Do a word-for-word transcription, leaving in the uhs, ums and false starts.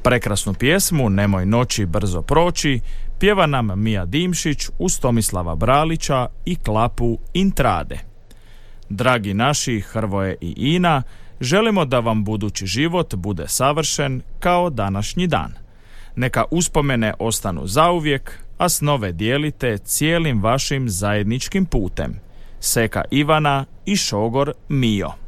Prekrasnu pjesmu Nemoj noći brzo proći pjeva nam Mija Dimšić uz Tomislava Bralića i Klapu Intrade. Dragi naši Hrvoje i Ina, želimo da vam budući život bude savršen kao današnji dan. Neka uspomene ostanu zauvijek, a snove dijelite cijelim vašim zajedničkim putem. Seka Ivana i šogor Mio.